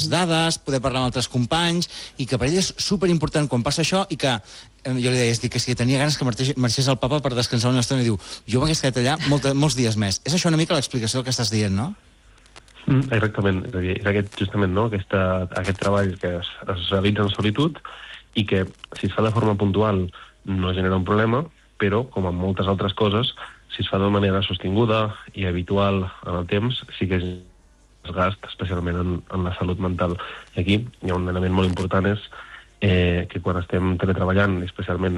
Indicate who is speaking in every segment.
Speaker 1: les dades, poder parlar amb altres companys, i que per ell és superimportant quan passa això, i que jo li deia, que si tenia ganes que marxés el papa per descansar una estona, i diu, jo m'hagués quedat allà molts dies més. És això una mica l'explicació del que estàs dient, no?
Speaker 2: Exactament, és justament aquest treball que es realitza en solitud i que si es fa de forma puntual no genera un problema, però com en moltes altres coses, si es fa de manera sostinguda i habitual en el temps, sí que és desgast, especialment en la salut mental. I aquí hi ha un element molt important, és que quan estem teletreballant, especialment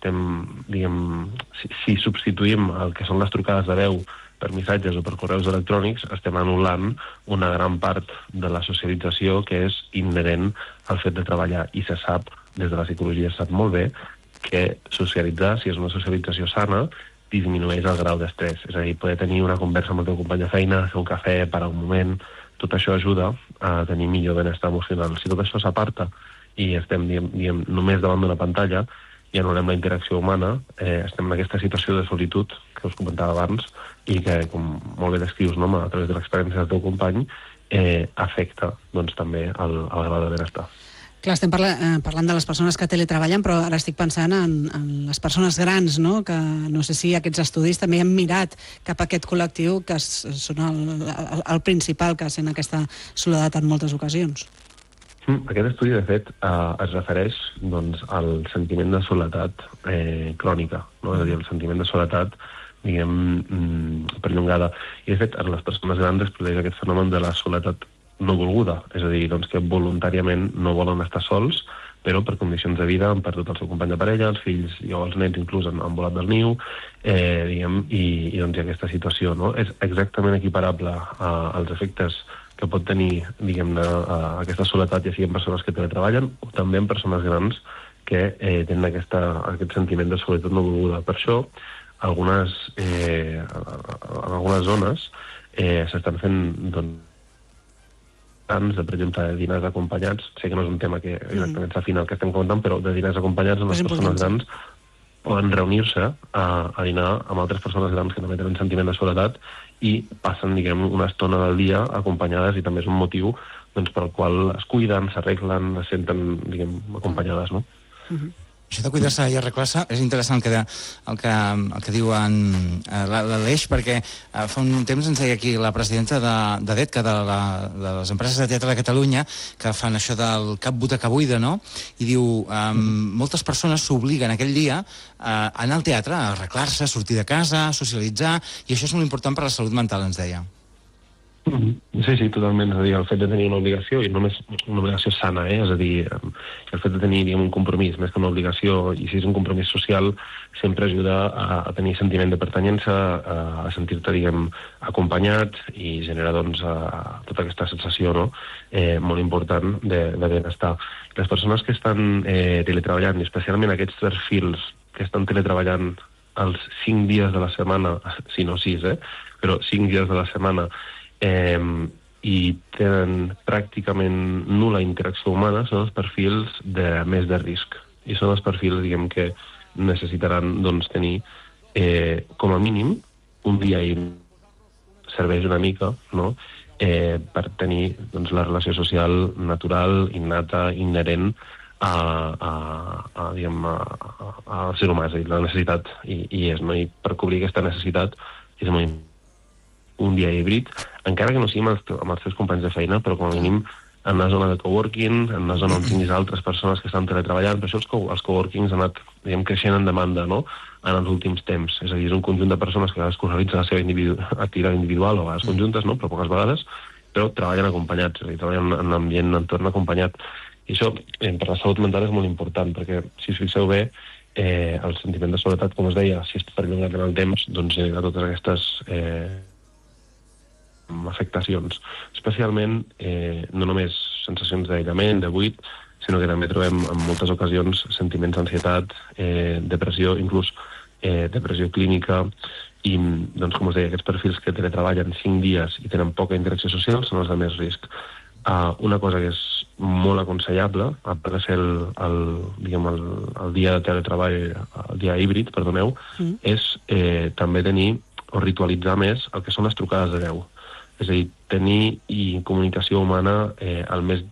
Speaker 2: si substituïm el que són les trucades de veu per missatges o per correus electrònics, estem anul·lant una gran part de la socialització que és inherent al fet de treballar. I se sap, des de la psicologia es sap molt bé, que socialitzar, si és una socialització sana, disminueix el grau d'estrès. És a dir, poder tenir una conversa amb el teu company de feina, fer un cafè, parar un moment, tot això ajuda a tenir millor benestar emocional. Si tot això s'aparta i estem només davant d'una pantalla i anul·lem la interacció humana, estem en aquesta situació de solitud que us comentava abans i que, com molt bé descrius, no, a través de l'experiència del teu company, afecta doncs, també el grau de benestar.
Speaker 3: Clar, estem parlant de les persones que teletreballen, però ara estic pensant en les persones grans, no? Que no sé si aquests estudis també han mirat cap a aquest col·lectiu, que són el principal que sent aquesta soledat en moltes ocasions.
Speaker 2: Aquest estudi, de fet, es refereix doncs, al sentiment de soledat crònica, no? És a dir, el sentiment de soledat, diguem, perllongada. I, de fet, en les persones grans es produeix aquest fenomen de la soledat no volguda, és a dir, doncs, que voluntàriament no volen estar sols, però per condicions de vida han perdut el seu company de parella, els fills o els nens inclús han volat del niu, diguem, i doncs hi ha aquesta situació, no? És exactament equiparable als efectes que pot tenir, diguem-ne, aquesta soledat, ja sigui en persones que teletreballen o també en persones grans que tenen aquest sentiment de soledat no volguda. Per això, en algunes zones s'estan fent, doncs, per exemple, de dinars acompanyats. Sé que no és un tema que exactament s'afina el que estem comentant, però de dinars acompanyats on les persones grans poden reunir-se a dinar amb altres persones grans que també tenen sentiment de soledat i passen, diguem, una estona del dia acompanyades, i també és un motiu doncs, pel qual es cuiden, s'arreglen, es senten, diguem, acompanyades, no?
Speaker 1: Això de cuidar-se i arreglar-se és interessant el que diuen l'Aleix, perquè fa un temps ens deia aquí la presidenta de DETCA, de les empreses de teatre de Catalunya, que fan això del cap butaca buida, no? I diu, moltes persones s'obliguen aquell dia a anar al teatre, a arreglar-se, a sortir de casa, a socialitzar, i això és molt important per la salut mental, ens deia.
Speaker 2: Sí, totalment. És a dir, el fet de tenir una obligació, i només una obligació sana, és a dir, el fet de tenir, diguem, un compromís, més que una obligació, i si és un compromís social, sempre ajuda a tenir sentiment de pertanyença, a sentir-te, diguem, acompanyat, i genera, doncs, tota aquesta sensació, no?, molt important de benestar. Les persones que estan teletreballant, i especialment aquests perfils que estan teletreballant els 5 dies de la setmana, si no 6, però 5 dies de la setmana, i tenen pràcticament nul·la interacció humana, són els perfils més de risc. I són els perfils, diguem, que necessitaran, doncs, tenir com a mínim un dia i serveix una mica, no?, per tenir, doncs, la relació social natural, innata, inherent al ser humà, és a dir, la necessitat hi és, no? I per cobrir aquesta necessitat és molt important un dia híbrid, encara que no sigui amb els teus companys de feina, però com a mínim en la zona de coworking, en la zona on tinguis altres persones que estan teletreballant. Per això els coworkings han anat, diguem, creixent en demanda, no?, en els últims temps. És a dir, és un conjunt de persones que a vegades realitzen la seva activitat individual o a vegades conjuntes, no?, però poques vegades, però treballen acompanyats, és a dir, treballen en un ambient, en un entorn acompanyat. I això, per la salut mental, és molt important, perquè, si us fixeu bé, el sentiment de soledat, com es deia, si és perllongat en el temps, doncs genera totes aquestes afectacions, especialment no només sensacions d'aïllament, de buit, sinó que també trobem en moltes ocasions sentiments d'ansietat, depressió, inclús depressió clínica, i doncs, com us deia, aquests perfils que teletreballen 5 dies i tenen poca interacció social són els de més risc. Una cosa que és molt aconsellable, a part de ser el dia de teletreball, el dia híbrid, perdoneu, és també tenir o ritualitzar més el que són les trucades de veu. És a dir, tenir comunicació humana el més